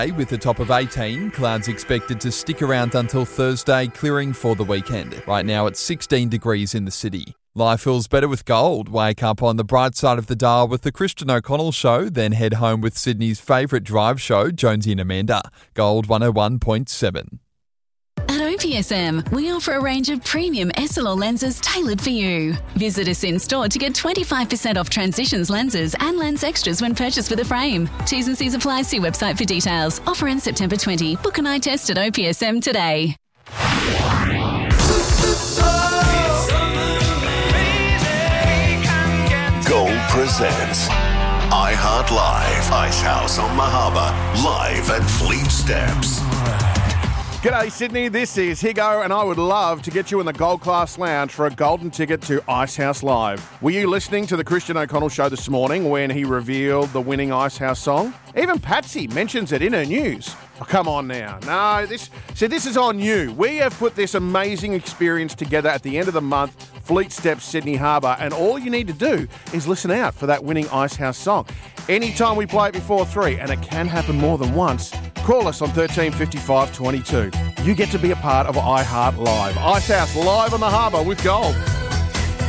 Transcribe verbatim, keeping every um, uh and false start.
With the top of eighteen, clouds expected to stick around until Thursday, clearing for the weekend. Right now it's sixteen degrees in the city. Life feels better with gold. Wake up on the bright side of the dial with the Christian O'Connell Show, then head home with Sydney's favourite drive show, Jonesy and Amanda. Gold one oh one point seven. At O P S M, we offer a range of premium S L R lenses tailored for you. Visit us in store to get twenty-five percent off Transitions lenses and lens extras when purchased with a frame. T's and C's apply. See website for details. Offer ends September twentieth. Book an eye test at O P S M today. Gold presents iHeart Live, Icehouse on Mahaba, live at Fleet Steps. G'day Sydney, this is Higo and I would love to get you in the Gold Class Lounge for a golden ticket to Icehouse Live. Were you listening to the Christian O'Connell Show this morning when he revealed the winning Icehouse song? Even Patsy mentions it in her news. Oh, come on now. No, this see, this is on you. We have put this amazing experience together at the end of the month, Fleet Steps, Sydney Harbour, and all you need to do is listen out for that winning Icehouse song. Anytime we play it before three, and it can happen more than once, call us on thirteen fifty-five twenty-two. You get to be a part of iHeart Live. Icehouse live on the harbour with gold.